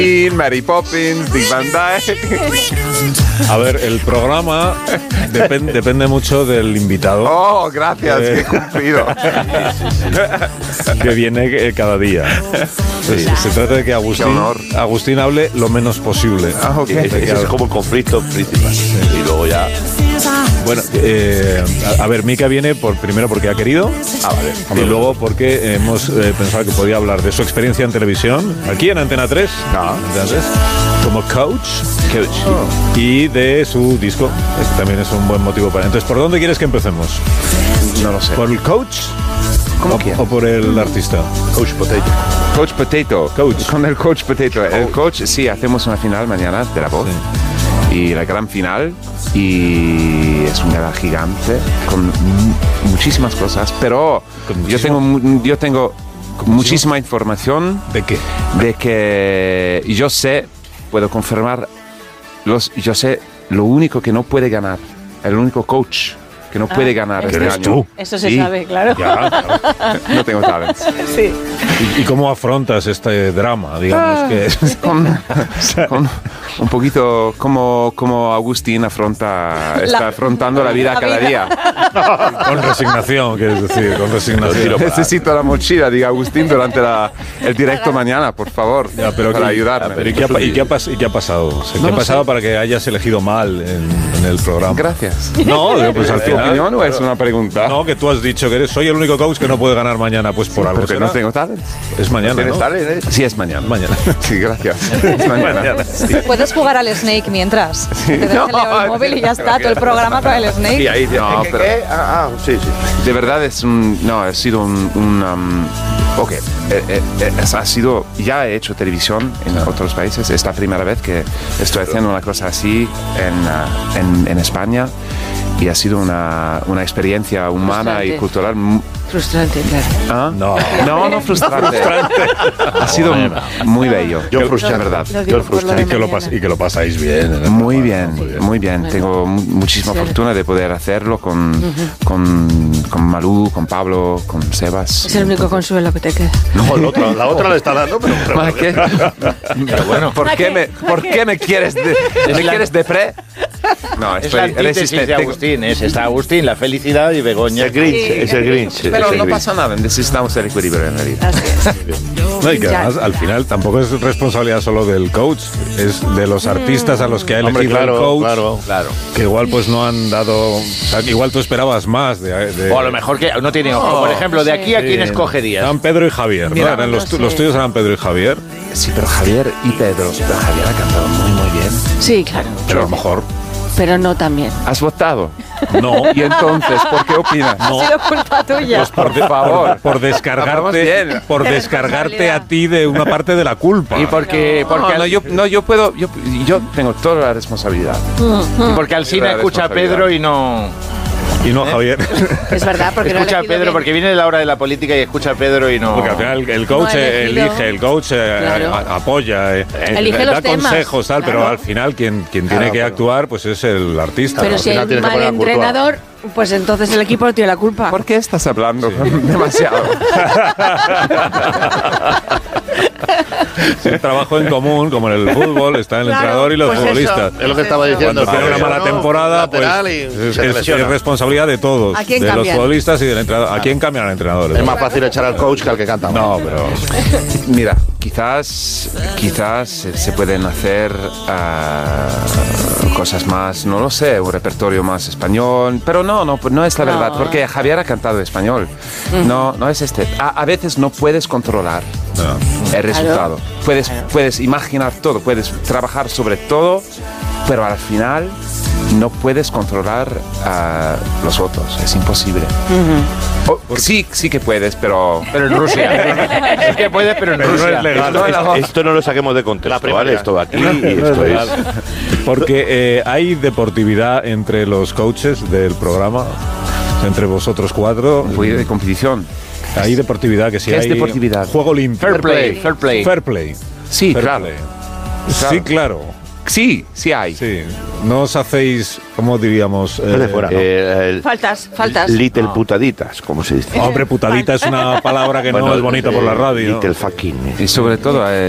Mary Poppins, Dick Van Dyke. A ver, el programa depende mucho del invitado. Oh, gracias, qué cumplido. Que viene cada día. Entonces, se trata de que Agustín hable lo menos posible. Okay. Ese es como el conflicto principal. Y luego ya... Bueno, a ver, Mika viene primero porque ha querido. Vale. Y luego porque hemos pensado que podía hablar de su experiencia en televisión, aquí en Antena 3. Antena 3, como coach. Y de su disco. Este también es un buen motivo para... Entonces, ¿por dónde quieres que empecemos? No lo sé. ¿Por el coach? ¿Cómo ¿O por el artista? Coach Potato. Coach Potato. Con el Coach Potato. El coach, sí, hacemos una final mañana de La Voz. Sí. Y la gran final. Y es un gala gigante con muchísimas cosas. Pero yo tengo muchísima información. ¿De qué? De que yo sé, puedo confirmar, yo sé lo único que no puede ganar. El único coach que no puede ganar este eres año. Tú. Eso se sabe, claro. Ya, claro. No tengo talent. Sí. ¿Y cómo afrontas este drama? Digamos que con un poquito como Agustín está afrontando la vida cada día. Con resignación, quieres decir, con resignación. Necesito la mochila, diga Agustín, durante el directo mañana, por favor, para ayudarme. Pero ¿y qué ha pasado? O sea, ¿qué ha pasado para que hayas elegido mal en el programa? Gracias. No, pues al ¿Es tu final... opinión o es una pregunta? No, que tú has dicho que soy el único coach que no puede ganar mañana, pues por algo Porque será. no tengo talent. Es mañana, ¿Tienes ¿no? talent? Sí, es mañana. Mañana. Sí, gracias. Es mañana. Sí. Puedes jugar al Snake mientras. Te das el móvil y ya está, todo el programa con el Snake. Y ahí No, pero- ¿qué? Sí. De verdad ha sido ok, ha sido, ya he hecho televisión en otros países, es la primera vez que estoy haciendo una cosa así en España y ha sido una experiencia humana Frustrante. y cultural. Frustrante, claro. ¿Ah? No frustrante. Ha sido muy bello. Yo de frustrante. verdad. Lo digo por lo de mañana. Y que lo pasáis bien. en el Muy programa. bien, muy bien. Tengo muchísima fortuna de poder hacerlo con Malú, con Pablo, con Sebas. Es el único consuelo que te queda. No, la otra le está dando, pero... Pero bueno, ¿por qué me quieres depre? No, Es la estoy antítesis resistente. de Agustín. Está Agustín, la felicidad, y Begoña. Es Grinch, es el Grinch. Pero no pasa nada, necesitamos el equilibrio en la vida. Así es. No, y que además, al final, tampoco es responsabilidad solo del coach, es de los artistas a los que ha elegido Hombre, el coach, claro. que igual pues no han dado... O sea, que igual tú esperabas más de O a lo mejor que no tiene ojo. Por ejemplo, de aquí a quién escogerías. Eran Pedro y Javier, ¿no? Mira, Eran los tuyos eran Pedro y Javier, Sí, pero Javier y Pedro. Pero Javier ha cantado muy bien. Sí, claro. pero a lo mejor Pero no también. ¿Has votado? no. Y entonces, ¿por qué opinas? Ha sido culpa tuya. Pues Por favor. por Vamos descargarte, bien. por De descargarte responsabilidad. a ti de una parte de la culpa. Y porque Yo tengo toda la responsabilidad. porque Alsina La escucha a Pedro y no... Y no Javier. Es verdad, porque Escucha no a he elegido Pedro, bien. porque viene la hora de la política y escucha a Pedro y no... Porque al final el coach No he elegido. elige, el coach Claro. apoya, Elige da los temas. consejos, tal, Claro. pero al final quien tiene que pero- actuar pues es el artista. Pero ¿no? si hay final un tienes que mal poner a Courtois. entrenador, pues entonces el equipo tiene la culpa. ¿Por qué estás hablando demasiado? Es un trabajo en común, como en el fútbol, está el Claro, entrenador y los pues eso. futbolistas. Es lo que estaba diciendo. Cuando tiene una mala temporada, pues lateral y es se lesiona. responsabilidad de todos, ¿A quién de los cambian? futbolistas y del entrenador. ¿A quién cambian al entrenador? Es más fácil echar al coach que al que canta. No, pero Mira, quizás se pueden hacer cosas más, no lo sé, un repertorio más español, pero no es la verdad, porque Javier ha cantado español. No es este. A veces no puedes controlar el resultado. Puedes imaginar todo, puedes trabajar sobre todo, pero al final no puedes controlar a los otros, es imposible. Sí que puedes, pero en Rusia. Sí que puede, pero en no Rusia. es legal. Esto no lo saquemos de contexto, ¿vale? Esto de aquí y No esto es es... legal. Porque hay deportividad entre los coaches del programa, entre vosotros cuatro. un poquito de competición. Hay deportividad, que sí ¿Qué es hay deportividad? Juego limpio. Fair play, fair play. Fair play. Sí, Fair claro. play. Sí, claro. Sí hay. Sí. No os hacéis, ¿cómo diríamos? de fuera, ¿no? Faltas. Little putaditas, como se dice. Hombre, putadita es una palabra que no es bonita por la radio. Little fucking. Y sobre todo